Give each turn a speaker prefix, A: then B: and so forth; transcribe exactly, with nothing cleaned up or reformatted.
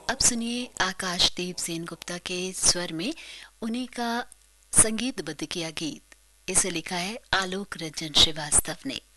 A: अब सुनिए आकाशदीप सेन गुप्ता के स्वर में उन्हीं का संगीतबद्ध किया गीत। इसे लिखा है आलोक रंजन श्रीवास्तव ने।